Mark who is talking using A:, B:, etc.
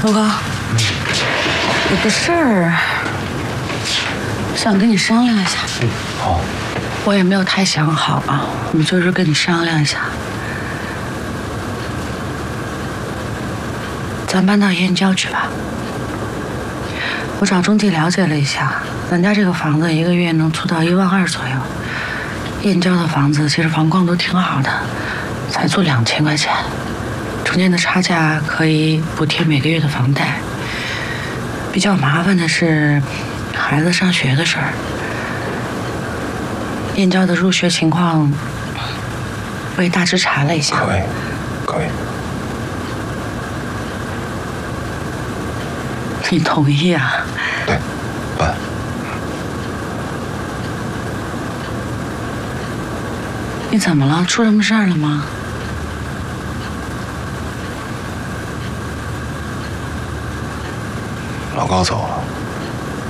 A: 陆高，有个事儿想跟你商量一下。
B: 好。
A: 我也没有太想好啊，我就是跟你商量一下。咱搬到燕郊去吧。我找中介了解了一下，咱家这个房子一个月能租到12000左右。燕郊的房子其实房况都挺好的，才租2000块钱，中间的差价可以补贴每个月的房贷。比较麻烦的是孩子上学的事儿。燕郊的入学情况，我也大致查了一下。
B: 可以。
A: 你同意啊？
B: 对，办。
A: 你怎么了？出什么事儿了吗？
B: 老高走了。